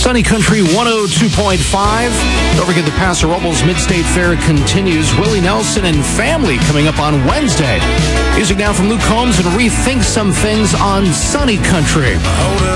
Sunny Country 102.5. Don't forget the Paso Robles Mid-State Fair continues. Willie Nelson and family coming up on Wednesday. Music now from Luke Combs and Rethink Some Things on Sunny Country.